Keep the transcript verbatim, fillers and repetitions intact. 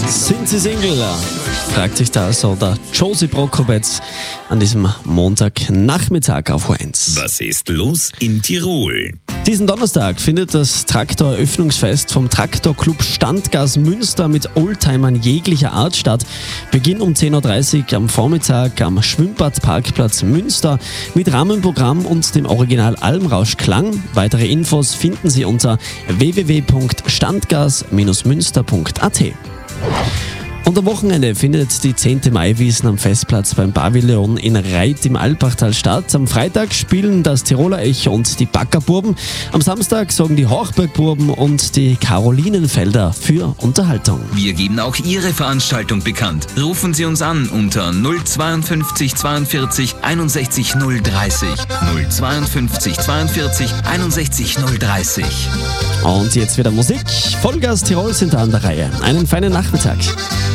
Sind Sie Single? Fragt sich da so der Josie Brokowitz an diesem Montagnachmittag auf O eins. Was ist los in Tirol? Diesen Donnerstag findet das Traktor-Eröffnungsfest vom Traktorclub Standgas Münster mit Oldtimern jeglicher Art statt. Beginn um zehn Uhr dreißig am Vormittag am Schwimmbadparkplatz Münster mit Rahmenprogramm und dem Original Almrausch Klang. Weitere Infos finden Sie unter w w w punkt standgas Bindestrich münster punkt a t. Und am Wochenende findet die zehnte Maiwiesen am Festplatz beim Pavillon in Reit im Alpachtal statt. Am Freitag spielen das Tiroler Echo und die Backerburben. Am Samstag sorgen die Hochbergburben und die Karolinenfelder für Unterhaltung. Wir geben auch Ihre Veranstaltung bekannt. Rufen Sie uns an unter null zweiundfünfzig zweiundvierzig einundsechzig null dreißig. null zweiundfünfzig zweiundvierzig einundsechzig null dreißig. Und jetzt wieder Musik. Vollgas Tirol sind da an der Reihe. Einen feinen Nachmittag.